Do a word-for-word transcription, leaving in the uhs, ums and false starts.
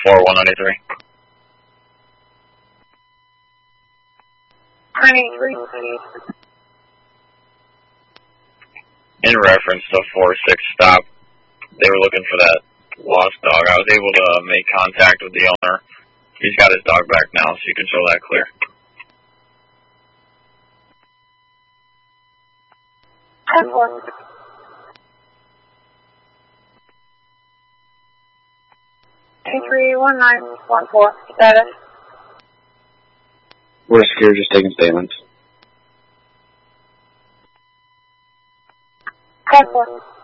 four one ninety-three. ninety-three. In reference to four six stop, they were looking for that lost dog. I was able to make contact with the owner. He's got his dog back now, so you can show that clear. ten one. two three one nine one four. Status. We're secure, just taking statements. ten one.